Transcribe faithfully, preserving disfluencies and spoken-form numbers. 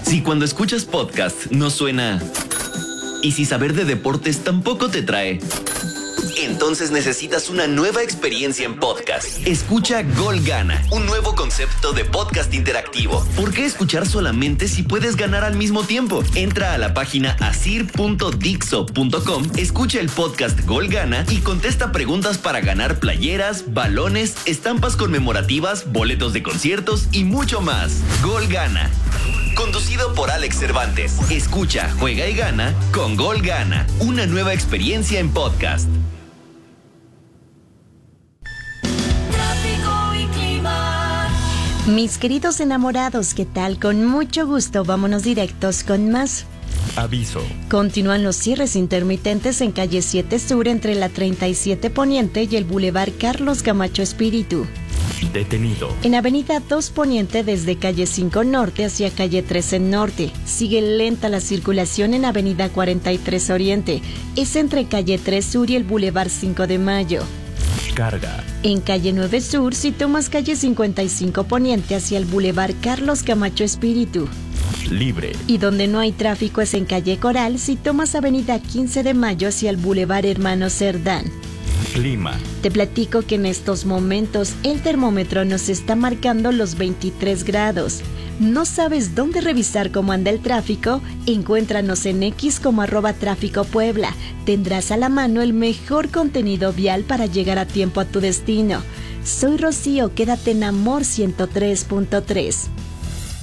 Si cuando escuchas podcast no suena... y si saber de deportes tampoco te trae... entonces necesitas una nueva experiencia en podcast. Escucha Gol Gana, un nuevo concepto de podcast interactivo. ¿Por qué escuchar solamente si puedes ganar al mismo tiempo? Entra a la página asir punto dixo punto com, escucha el podcast Gol Gana y contesta preguntas para ganar playeras, balones, estampas conmemorativas, boletos de conciertos y mucho más. Gol Gana. Conducido por Alex Cervantes. Escucha, juega y gana con Gol Gana. Una nueva experiencia en podcast. Mis queridos enamorados, ¿qué tal? Con mucho gusto, vámonos directos con más. Aviso. Continúan los cierres intermitentes en calle siete Sur entre la treinta y siete Poniente y el Boulevard Carlos Camacho Espíritu. Detenido. En avenida dos Poniente desde calle cinco Norte hacia calle trece Norte. Sigue lenta la circulación en avenida cuarenta y tres Oriente. Es entre calle tres Sur y el Boulevard cinco de Mayo. Carga. En calle nueve Sur, si tomas calle cincuenta y cinco Poniente hacia el Boulevard Carlos Camacho Espíritu. Libre. Y donde no hay tráfico es en calle Coral, si tomas avenida quince de Mayo hacia el Boulevard Hermano Cerdán. Clima. Te platico que en estos momentos el termómetro nos está marcando los veintitrés grados. ¿No sabes dónde revisar cómo anda el tráfico? Encuéntranos en X como arroba tráfico Puebla. Tendrás a la mano el mejor contenido vial para llegar a tiempo a tu destino. Soy Rocío, quédate en Amor ciento tres punto tres.